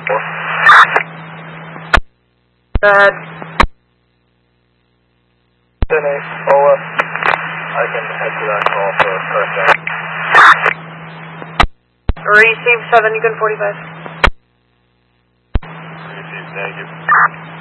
Go ahead. 10-8, OF. I can head to that call for first aid. Receive 7, you can 45. Receive, negative.